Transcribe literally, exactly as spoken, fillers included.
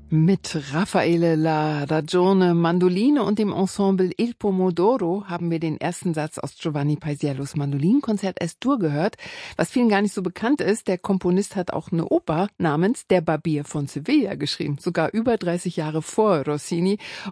Mit Raffaele La Ragione Mandoline und dem Ensemble Il Pomodoro haben wir den ersten Satz aus Giovanni Paisiellos Mandolinenkonzert Es-Dur gehört. Was vielen gar nicht so bekannt ist, der Komponist hat auch eine Oper namens Der Barbier von Sevilla geschrieben, sogar über dreißig Jahre vor Rossini.